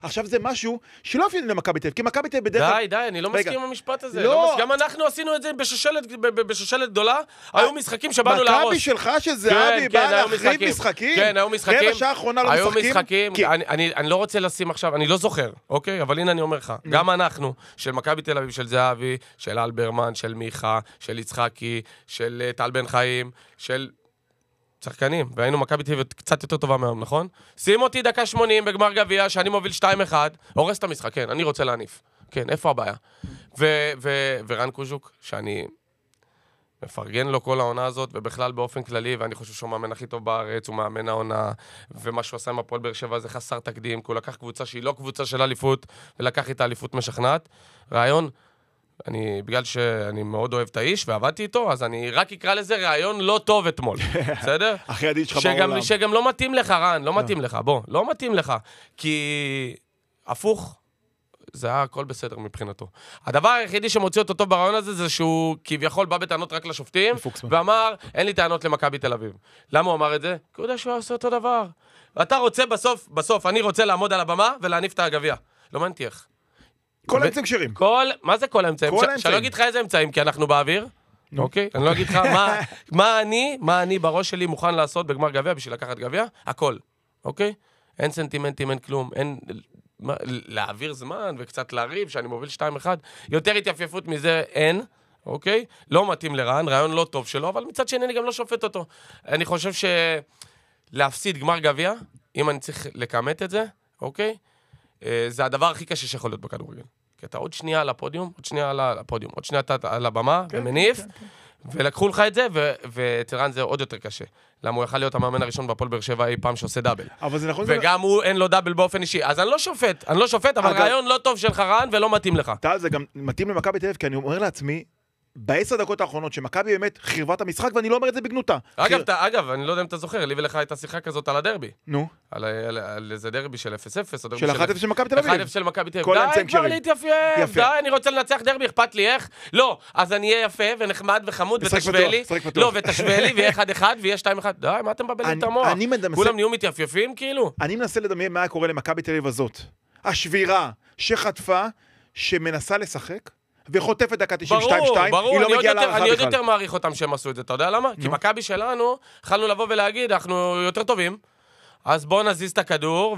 עכשיו זה משהו שלא אפילו למכבי תל אביב, כי מכבי תל אביב בדרך כלל... די, אני לא מסכים עם המשפט הזה. לא. גם אנחנו עשינו את זה בשושלת גדולה, היו משחקים שבאנו להרוס. מכבי שלך שזהבי בא להחריב משחקים? כן, היו משחקים. רבע שעה האחרונה לא משחקים? היו משחקים, אני לא רוצה לשים עכשיו, אני לא זוכר, אוקיי? אבל הנה אני אומר לך, גם אנחנו, של מכבי תל אביב, של זהבי, של אלברמן, של מיכה, של יצחקי, של טל בן חיים, של... שחקנים, והיינו מכבי תל אביב קצת יותר טובה מהיום, נכון? שים אותי דקה 80 בגמר גביע, שאני מוביל 2-1, הורס את המשחק, כן, אני רוצה להניף. כן, איפה הבעיה? ורן קוז'וק, שאני מפרגן לו כל העונה הזאת, ובכלל באופן כללי, ואני חושב שהוא מאמן הכי טוב בארץ, הוא מאמן העונה, ומה שהוא עשה עם הפועל באר שבע זה חסר תקדים, כי הוא לקח קבוצה שהיא לא קבוצה של אליפות, ולקח איתה אליפות משכנעת. רעיון, בגלל שאני מאוד אוהב את האיש ועבדתי איתו, אז אני רק אקרא לזה רעיון לא טוב אתמול, בסדר? הכי עדיד שלך בעולם. שגם לא מתאים לך, רן, לא מתאים לך, בוא, לא מתאים לך, כי הפוך, זה היה הכל בסדר מבחינתו. הדבר היחידי שמוציא אותו טוב ברעיון הזה, זה שהוא כביכול בא בטענות רק לשופטים, ואמר, אין לי טענות למכבי תל אביב. למה הוא אמר את זה? כי הוא יודע שהוא עושה אותו דבר. ואתה רוצה בסוף, אני רוצה לעמוד על הבמה ולהניף את הגביע. לא מעניין איך. כל האמצעים כשרים. מה זה כל האמצעים? שאני לא אגיד לך איזה אמצעים, כי אנחנו באוויר. אוקיי? אני לא אגיד לך מה אני בראש שלי מוכן לעשות בגמר גביע בשביל לקחת גביע. הכל. אוקיי? אין סנטימנטים, אין כלום. אין להעביר זמן וקצת להריב, שאני מוביל 2-1. יותר התייפייפות מזה אין. אוקיי? לא מתאים לרן, רעיון לא טוב שלו, אבל מצד שני אני גם לא שופט אותו. אני חושב להפסיד גמר גביע, אם אני צריך לקמת את זה, אוקיי? זה הדבר הכי קשה שיכול להיות בכדורגל. כי אתה עוד שנייה על הפודיום, עוד שנייה אתה על הבמה, ומניף, ולקחו לך את זה, וטרן זה עוד יותר קשה. למה הוא יכל להיות המאמן הראשון בהפועל באר שבע אי פעם שעושה דאבל. וגם הוא אין לו דאבל באופן אישי. אז אני לא שופט, אבל רעיון לא טוב שלך רן, ולא מתאים לך. טל, זה גם מתאים למכבי תל אביב, כי אני אומר לעצמי, ב10 דקות האחרונות שמכבי באמת חירבה את המשחק, ואני לא אומר את זה בגנותה. אגב, אני לא יודע אם אתה זוכר, לי ולך הייתה שיחה כזאת על הדרבי. נו. על איזה דרבי של 0-0, או של 1-0 של מכבי תל אביב. 1-0 של מכבי תל אביב. כל האמצעים די, כבר להתייפייף. די, אני רוצה לנצח דרבי, אכפת לי איך? לא, אז אני אהיה יפה ונחמד וחמוד, ותשווה לי. לא, ותשווה לי, ויהיה 1-1, ויהיה 2-1. די, מה אתם מבלעים את המוח? כולם נהיו מתייפייפים, כאילו. אני מנסה לדמיין מה היה קורה למכבי תל אביב הזאת. השבירה שחטפה, שמנסה לשחק, וחוטפת דקה 92-2, היא לא מגיעה להערכה בכלל. אני עוד יותר מעריך אותם שהם עשו את זה, אתה יודע למה? כי מכבי שלנו, יכלנו לבוא ולהגיד, אנחנו יותר טובים, אז בואו נזיז את הכדור,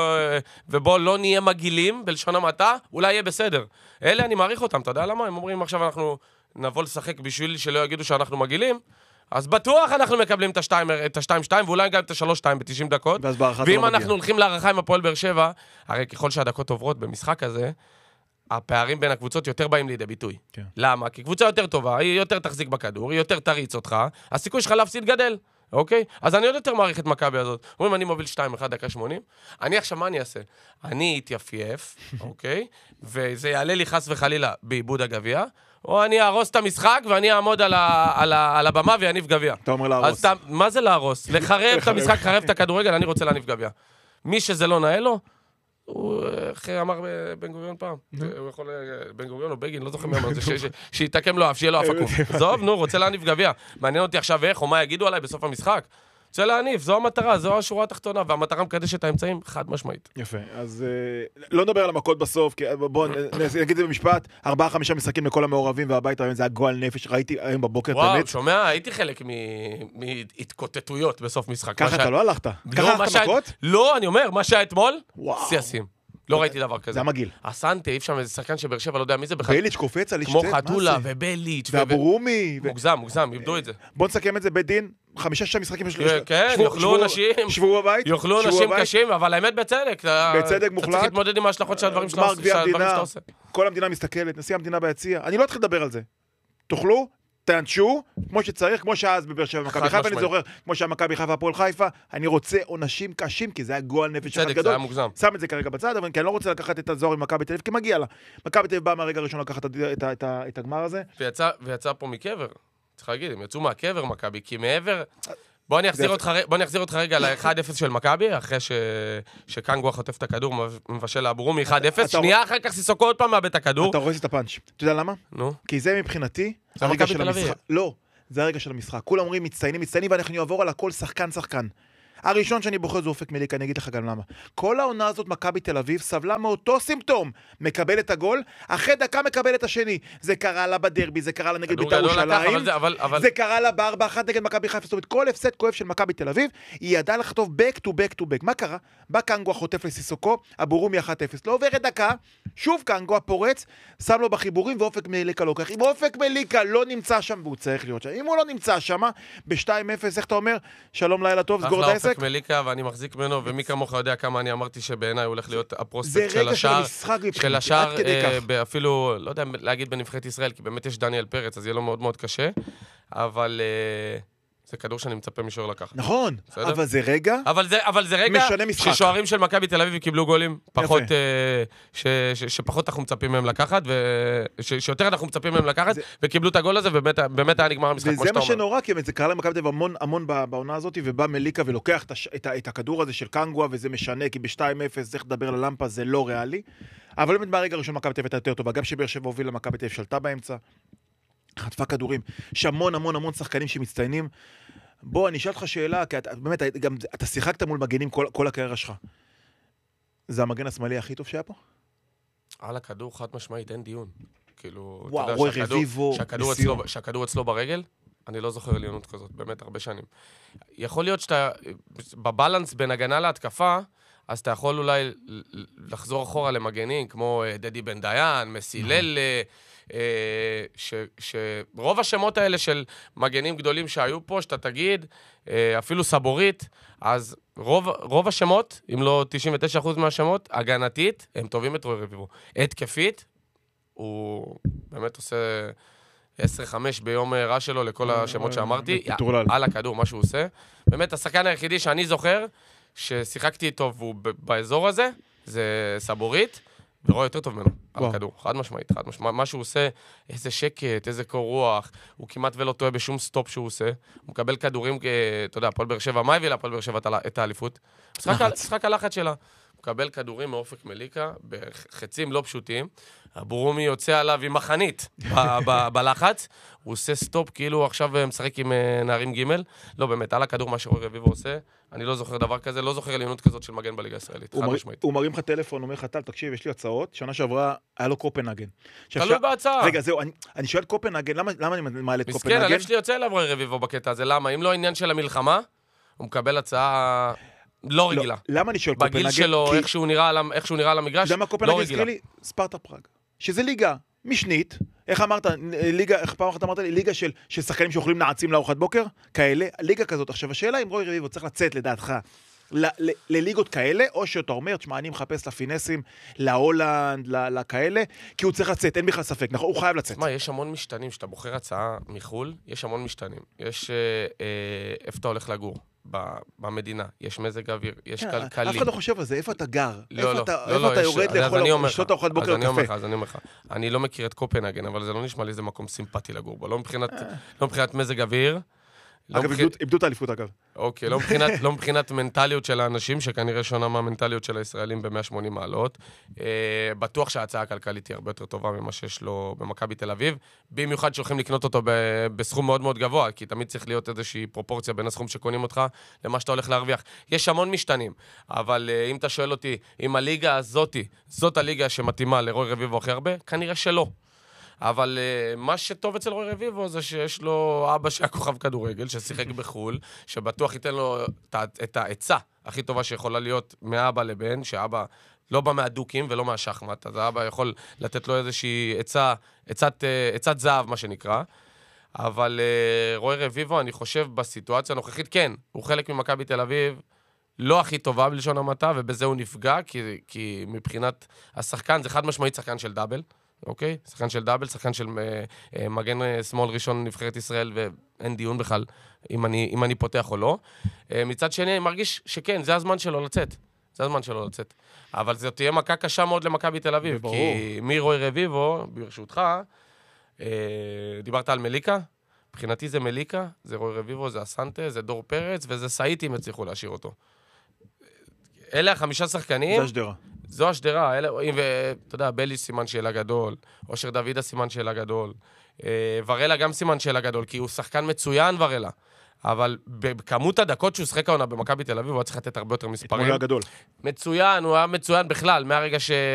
ובואו לא נהיה מגעילים, בלשון המעטה, אולי יהיה בסדר. אלה אני מעריך אותם, אתה יודע למה? הם אומרים עכשיו אנחנו נבוא לשחק בשביל שלא יגידו שאנחנו מגעילים, אז בטוח אנחנו מקבלים את ה-2-2, ואולי גם את ה-3-2 ב-90 דקות. ואם אנחנו הולכים להערכה עם הפועל באר שבע, הרי ככל שהדקות עוברות במשחק הזה, הפערים בין הקבוצות יותר באים לידי ביטוי. כן. למה? כי קבוצה יותר טובה, היא יותר תחזיק בכדור, היא יותר תריץ אותך, הסיכוי שלך להפסיד גדל, אוקיי? אז אני עוד יותר מעריך את מכבי הזאת. אומרים, אני מוביל 2-1 דקה 80, אני עכשיו מה אני אעשה? אני אתייפייף, אוקיי? וזה יעלה לי חס וחלילה בעיבוד הגביע, או אני ארוס את המשחק ואני אעמוד על הבמה ויניף גביע. אתה אומר להרוס. מה זה להרוס? לחרב את המשחק, חרב את הכדורגל, אני רוצה להניף גביע. מי שזה לא נאה לו, הוא אמר בן גוריון פעם, הוא יכול, בן גוריון או בגין, לא זוכר מי אמר את זה, שיתקם לו אף, שיהיה לו אף עקום. זוב, נו, רוצה להניף גביע. מעניין אותי עכשיו איך, או מה יגידו עליי בסוף המשחק. רוצה להניף, זו המטרה, זו השורה התחתונה, והמטרה מקדשת את האמצעים חד משמעית. יפה, אז לא נדבר על המכות בסוף, בואו נגיד את זה במשפט, 4-5 משחקים לכל המעורבים והבית, זה הגועל נפש, ראיתי היום בבוקר את האמת. וואו, שומע, הייתי חלק מהתקוטטויות בסוף משחק. ככה אתה לא הלכת? ככה הלכת מכות? לא, אני אומר, מה שהיה אתמול, סייסים. לא ראיתי דבר כזה. זה המגיל. הסנטה, אי שם איזה שחקן שבאר שבע, לא יודע מי זה בכלל. בליץ' קופץ על כמו חתולה ובליץ'. והברומי. מוגזם, איבדו את זה. בוא נסכם את זה בית דין, 5-6 משחקים. כן, יאכלו נשים. שבו בבית. יאכלו נשים קשים, אבל האמת בצדק. בצדק מוחלט. אתה צריך להתמודד עם ההשלכות של הדברים שאתה עושה. כל המדינה מסתכלת, נשיא המדינה ביציע. אני לא אתחיל לדבר על זה. תאכלו, תענשו, כמו שצריך, כמו שאז בבאר שבע מכבי חיפה, אני זוכר, כמו שהמכבי חיפה הפועל חיפה, אני רוצה עונשים קשים, כי זה היה גועל נפש אחד גדול. שם את זה כרגע בצד, אבל כי אני לא רוצה לקחת את הזוהר עם מכבי תל אביב, כי מגיע לה. מכבי תל אביב באה מהרגע הראשון לקחת את הגמר הזה. ויצא פה מקבר. צריך להגיד, הם יצאו מהקבר מכבי, כי מעבר... בוא אני אחזיר אותך רגע ל-1-0 של מכבי, אחרי שקנגו חוטף את הכדור, מבשל לאברומי 1-0, שנייה אחר כך סיסוקו עוד פעם מאבד את הכדור. אתה רואה את הפאנץ'. אתה יודע למה? נו. כי זה מבחינתי הרגע של המשחק. לא, זה הרגע של המשחק. כולם אומרים מצטיינים, ואנחנו נעבור על הכל שחקן. הראשון שאני בוחר זה אופק מליקה, אני אגיד לך גם למה. כל העונה הזאת, מכבי תל אביב, סבלה מאותו סימפטום. מקבל את הגול, אחרי דקה מקבל את השני. זה קרה לה בדרבי, זה קרה לה נגד בית"ר ירושלים, זה קרה לה ב4-1 נגד מכבי חיפה. זאת אומרת, כל הפסד כואב של מכבי תל אביב, היא ידעה לחטוף back to back to back. מה קרה? בא קנגו החוטף לסיסוקו, הבורומי 1-0. לא עוברת דקה, שוב קנגו הפורץ, שם לו בחיבורים ואופק מליקה לוקח. אם אופק מליקה לא נמצא שם, והוא צריך להיות שם. אם הוא לא נמצא שם, ב-2-0, איך אתה אומר? שלום, לילה טוב, סגור את העסק. אופק מליקה, ואני מחזיק ממנו, ומי כמוך יודע כמה אני אמרתי שבעיניי הוא הולך להיות הפרוספקט של השער, אפילו, לא יודע להגיד בנבחרת ישראל, כי באמת יש דניאל פרץ, אז יהיה לו מאוד מאוד קשה, אבל זה כדור שאני מצפה מישור לקחת. נכון, אבל זה רגע, אבל זה רגע ששוערים של מכבי תל אביב קיבלו גולים פחות, שפחות אנחנו מצפים מהם לקחת, שיותר אנחנו מצפים מהם לקחת, וקיבלו את הגול הזה, ובאמת היה נגמר המשחק, כמו שאתה אומר. וזה מה שנורא, כי זה קרה למכבי תל אביב המון בעונה הזאת, ובא מליקה ולוקח את הכדור הזה של קנגואה, וזה משנה, כי ב-2-0 צריך לדבר ללמפה, זה לא ריאלי. אבל באמת מהרגע הראשון מכבי תל אביב הייתה יותר טובה, גם שבאר שבע הובילה, מכבי תל אביב שלטה באמצע, חטפה כדורים. יש המון שחקנים שמצטיינים. בוא, אני אשאל אותך שאלה, כי באמת, אתה שיחקת מול מגנים כל הקריירה שלך. זה המגן השמאלי הכי טוב שהיה פה? על הכדור, חד משמעית, אין דיון. כאילו, וואו, רוי רביבו, שהכדור אצלו ברגל, אני לא זוכר עליונות כזאת, באמת הרבה שנים. יכול להיות שאתה, בבלנס בין הגנה להתקפה, אז אתה יכול אולי לחזור אחורה למגנים, כמו דדי בן דיין, מסילל, שרוב השמות האלה של מגנים גדולים שהיו פה, שאתה תגיד, אפילו סבורית, אז רוב השמות, אם לא 99% מהשמות, הגנתית, הם טובים את רוי רביבו. התקפית, הוא באמת עושה 10-5 ביום רע שלו לכל השמות שאמרתי, על הכדור, מה שהוא עושה. באמת, השחקן היחידי שאני זוכר, ששיחקתי איתו והוא באזור הזה, זה סבורית, ורואה יותר טוב ממנו, על הכדור, חד משמעית. מה שהוא עושה, איזה שקט, איזה קור רוח, הוא כמעט ולא טועה בשום סטופ שהוא עושה, הוא מקבל כדורים, אתה יודע, הפועל באר שבע, מה הביא להפועל באר שבע את האליפות? משחק הלחץ שלה. הוא מקבל כדורים מאופק מליקה, בחצים לא פשוטים, הבורומי יוצא עליו עם מחנית בלחץ, הוא עושה סטופ, כאילו עכשיו משחק עם נערים ג' לא באמת, על הכדור מה שרוי רביבו עושה, אני לא זוכר דבר כזה, לא זוכר עליונות כזאת של מגן בליגה הישראלית, חד משמעית. הוא מרים לך טלפון, אומר לך, טל, תקשיב, יש לי הצעות, שנה שעברה היה לו קופנהגן. תלוי בהצעה. רגע, זהו, אני שואל קופנהגן, למה אני מעלה את קופנהגן? מסכן, הלב שלי יוצא אליו רוי רביבו בקטע הזה, למה? אם לא העניין של המלחמה, הוא מקבל הצעה לא רגילה. למה אני שואל קופנהגן? בגיל שלו, איך שהוא נראה על המגרש, לא רגילה. ספרטה פראג, שזה ליגה משנית, איך אמרת, פעם אחת אמרת לי, ליגה של שחקנים שאוכלים נעצים לארוחת בוקר, כאלה, ליגה כזאת. עכשיו, השאלה אם רוי רביבו צריך לצאת לדעתך לליגות כאלה, או שאתה אומר, תשמע, אני מחפש לפינסים, להולנד, לכאלה, כי הוא צריך לצאת, אין בכלל ספק, נכון? הוא חייב לצאת. מה, יש המון משתנים, שאתה בוחר הצעה מחול, יש המון משתנים. יש איפה אתה הולך לגור. במדינה, יש מזג אוויר, יש כלכלי. אף אחד לא חושב על זה, איפה אתה גר? איפה אתה יורד לאכול לשתות ארוחת בוקר קפה? אז אני אומר לך, אני לא מכיר את קופנהגן, אבל זה לא נשמע לי איזה מקום סימפטי לגור בו, לא מבחינת מזג אוויר. אגב, איבדו את האליפות, אגב. אוקיי, לא מבחינת מנטליות של האנשים, שכנראה שונה מהמנטליות של הישראלים ב-180 מעלות. בטוח שההצעה הכלכלית היא הרבה יותר טובה ממה שיש לו במכבי תל אביב, במיוחד שהולכים לקנות אותו בסכום מאוד מאוד גבוה, כי תמיד צריך להיות איזושהי פרופורציה בין הסכום שקונים אותך למה שאתה הולך להרוויח. יש המון משתנים, אבל אם אתה שואל אותי, אם הליגה הזאת, זאת הליגה שמתאימה לרוי רביבו הכי הרבה, כנראה שלא. אבל מה שטוב אצל רוי רביבו זה שיש לו אבא שהיה כוכב כדורגל, ששיחק בחול, שבטוח ייתן לו את העצה הכי טובה שיכולה להיות מאבא לבן, שאבא לא בא מהדוקים ולא מהשחמט, אז האבא יכול לתת לו איזושהי עצת זהב, מה שנקרא. אבל רוי רביבו, אני חושב בסיטואציה הנוכחית, כן, הוא חלק ממכבי תל אביב, לא הכי טובה בלשון המעטה, ובזה הוא נפגע, כי מבחינת השחקן, זה חד משמעית שחקן של דאבל, אוקיי? שחקן של דאבל, שחקן של מגן שמאל ראשון נבחרת ישראל, ואין דיון בכלל אם אני פותח או לא. מצד שני, אני מרגיש שכן, זה הזמן שלו לצאת. זה הזמן שלו לצאת. אבל זו תהיה מכה קשה מאוד למכבי תל אביב, כי רוי רביבו, ברשותך, דיברת על מליקה, מבחינתי זה מליקה, זה רוי רביבו, זה אסנטה, זה דור פרץ, וזה סאיטים הצליחו להשאיר אותו. אלה 5 שחקנים. זה השדרה. זו השדרה, ואתה יודע, בלי סימן שאלה גדול, אושר דוידה סימן שאלה גדול, ורלה גם סימן שאלה גדול, כי הוא שחקן מצוין ורלה, אבל בכמות הדקות שהוא שחק העונה במכבי תל אביב, הוא היה צריך לתת הרבה יותר מספרים. אתמול היה גדול. מצוין, הוא היה מצוין בכלל, מהרגע